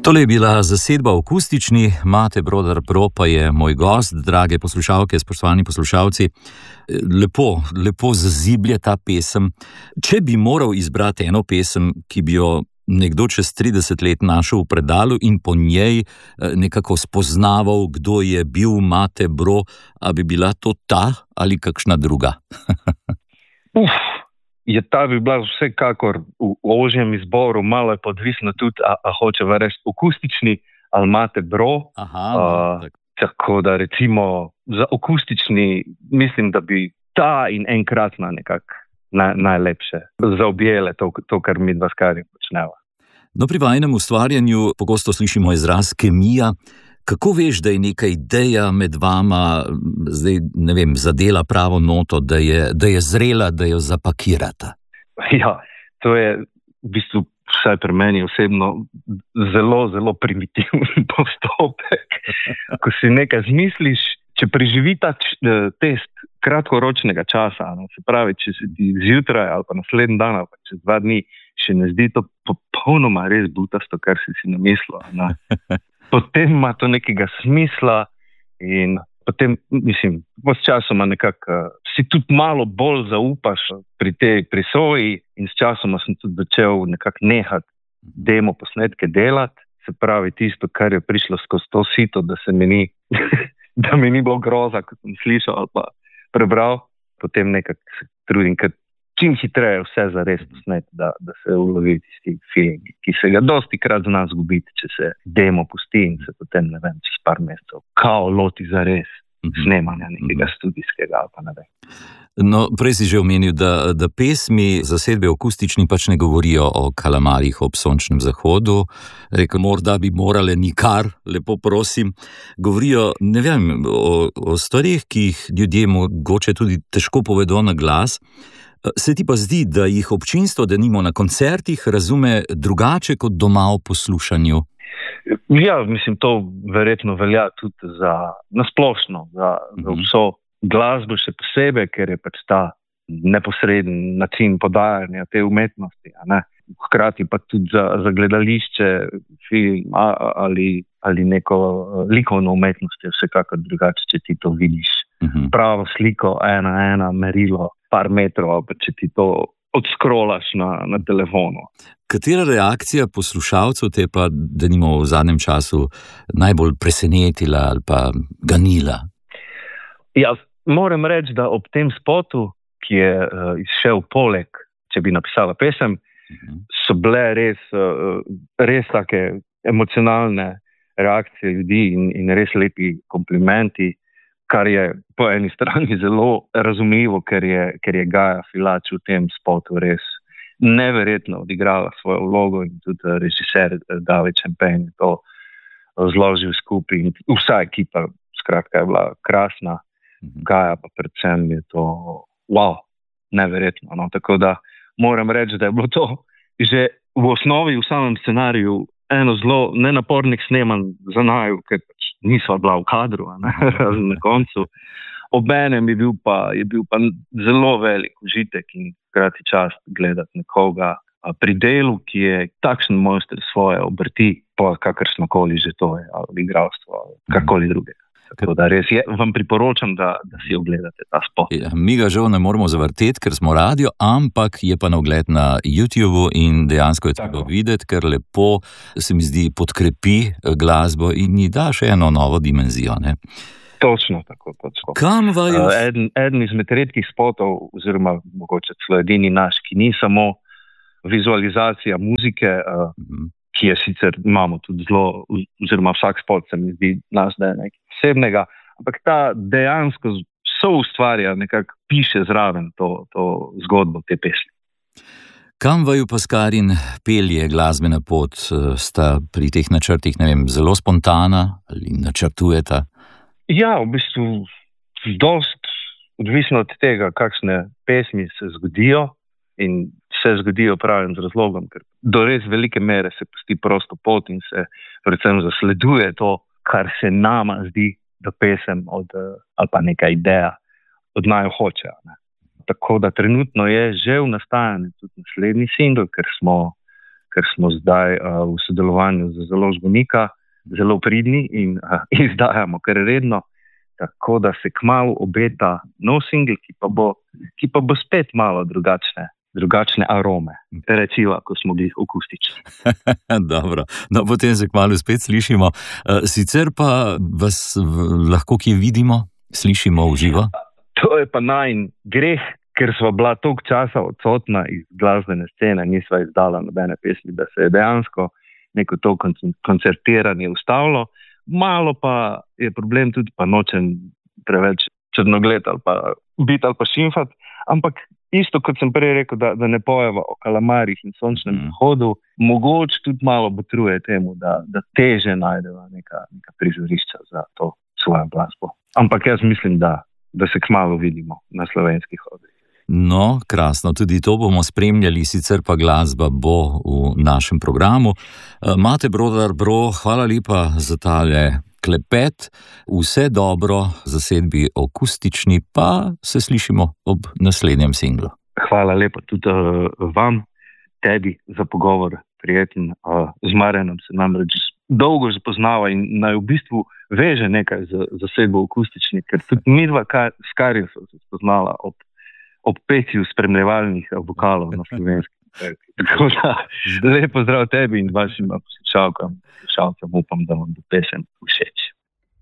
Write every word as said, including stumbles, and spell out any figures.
Tole je bila zasedba Akustični, Mate Brodar Pro pa je moj gost, drage poslušalke, spoštovani poslušalci. Lepo, lepo zaziblje ta pesem. Če bi moral izbrati eno pesem, ki bi jo nekdo čez trideset let našel v predalu in po njej nekako spoznaval, kdo je bil Mate Bro, a bi bila to ta ali kakšna druga? Uf, je ta bi bila vsekakor v ožjem izboru, malo je podvisno tudi, a, a hoče reči akustični ali Mate Bro. Aha, uh, tak. Tako da recimo za akustični mislim, da bi ta in enkratna nekako naj, najlepše zaobjele to, to, kar mi dva skari počneva. No, pri vajnem ustvarjanju pogosto slišimo izraz kemija. Kako veš, da je neka ideja med vama, zdaj ne vem, zadela pravo noto, da je, da je zrela, da jo zapakirata? Ja, to je v bistvu vsaj pri meni osebno zelo, zelo primitiven postopek. Ko si nekaj zmisliš, če preživi ta test kratkoročnega časa, no, se pravi, če se ti zjutraj ali pa naslednji dan ali pa čez dva dni še ne zdi to popolnoma res butasto, kar si si namislil, no. Potem ima to nekega smisla in potem, mislim, s časoma nekako si tudi malo bolj zaupaš pri tej presoji in s časoma sem tudi začel nekako nehati demo posnetke delati, se pravi tisto, kar je prišlo skozi to sito, da se mi ni, da mi ni bilo groza, ko sem slišal ali pa prebral, potem nekako se trudim, ker čim hitreje vse zares posneti, da, da se ulovi tisti feeling, ki se ga dosti krat zna zgubiti, če se demo pusti in se potem, ne vem, čez par mesecev kao loti zares snemanja nekega studijskega ali pa ne vem. No, prej si že omenil, da, da pesmi zasedbe Akustični pač ne govorijo o kalamarjih ob sončnem zahodu. Rekel, morda bi morale nikar, lepo prosim. Govorijo, ne vem, o, o stvarih, ki jih ljudje mogoče tudi težko povedo na glas. Se ti pa zdi, da jih občinstvo, denimo na koncertih, razume drugače kot doma v poslušanju? Ja, mislim, to verjetno velja tudi za nasplošno, za, za vso glasbo še posebej, ker je pač ta neposreden način podajanja te umetnosti, a ne? Hkrati pa tudi za, za gledališče, film a, ali, ali neko likovno umetnost je vsekakor drugače, če ti to vidiš. Uh-huh. Pravo sliko, ena, ena, merilo, par metrov, pa če ti to odskrolaš na, na telefonu. Katera reakcija poslušalcev te pa, denimo v zadnjem času, najbolj presenetila ali pa ganila? Ja, moram reči, da ob tem spotu, ki je uh, izšel poleg, če bi napisala pesem, uh-huh. so bile res, uh, res take emocionalne reakcije ljudi in, in res lepi komplimenti, kar je po eni strani zelo razumljivo, ker je, ker je Gaja Filač v tem spotu res neverjetno odigrala svojo vlogo in tudi režiser David Champagne to zložil skupaj in vsa ekipa, skratka, je bila krasna. Gaja pa predvsem je to wow, neverjetno. No? Tako da moram reči, da je bilo to že v osnovi v samem scenariju eno zelo nenapornih snemanj za naju, ker pač nisva bila v kadru, ne? Razen na koncu. Obenem je bil pa, je bil pa zelo velik užitek in hkrati čast gledati nekoga pri delu, ki je takšen mojster svoje obrti, pa kakršnokoli že to je, ali igralstvo, ali karkoli drugega. Tako da res je, vam priporočam, da, da si ogledate ta spot. Ja, mi ga žal ne moramo zavrteti, ker smo radio, ampak je pa na ogled na YouTubeu in dejansko je treba videti, ker lepo se mi zdi podkrepi glasbo in ji da še eno novo dimenzijo, ne? Točno tako, točno. Kam vaju? Uh, eden, eden izmed redkih spotov, oziroma mogoče celo edini naš, ki ni samo vizualizacija muzike, uh, mm-hmm. ki je sicer imamo tudi zelo, oziroma vsak spot se mi zdi nas, da je nekaj posebnega, ampak ta dejansko so ustvarja, nekako piše zraven to, to zgodbo te pesmi. Kam vaju pa Skarin pelje glasbena pot? Sta pri teh načrtih, ne vem, zelo spontana ali načrtujeta? Ja, v bistvu dost odvisno od tega, kakšne pesmi se zgodijo in se zgodijo pravim z razlogom, ker do res velike mere se pusti prosto pot in se predvsem zasleduje to, kar se nama zdi, da pesem od, ali pa neka ideja od naju hoče. Ne? Tako da trenutno je že v nastajanju tudi naslednji singl, ker smo ker smo zdaj uh, v sodelovanju z založbo Nika zelo pridni in uh, izdajamo kar redno, tako da se kmalu obeta nov singel, ki pa bo, ki pa bo spet malo drugačne, drugačne arome, reciva, ko smo bili akustični. Dobro, no potem se kmalu spet slišimo. Sicer pa vas lahko kje vidimo, slišimo v živo? To je pa najin greh, ker sva bila toliko časa odsotna iz glasbene scene, nisva izdala nobene pesmi, da se je dejansko neko to koncertiranje ustavilo. Malo pa je problem tudi, pa nočem preveč črnogled ali pa biti ali pa šimfat, ampak isto kot sem prej rekel, da, da ne pojeva o kalamarjih in sončnem zahodu, mm. mogoče tudi malo botruje temu, da, da teže najdeva neka, neka prizorišča za to svojo glasbo. Ampak jaz mislim, da, da se kmalu vidimo na slovenskih odrih. No, krasno, tudi to bomo spremljali, sicer pa glasba bo v našem programu. Mate Brodar Bro, hvala lepa za tale klepet, vse dobro zasedbi akustični, pa se slišimo ob naslednjem singlu. Hvala lepa tudi uh, vam, tebi za pogovor, prijeten. Uh, z Marjanom se namreč dolgo že poznava in naj v bistvu veže nekaj za zasedbo akustični, ker tudi midva s Karjem so se spoznala ob ob petju spremljevalnih vokalov na slovenski. Tako da, lep pozdrav tebi in vašim poslušalkam, poslušalcem, upam, da vam bo pesem všeč.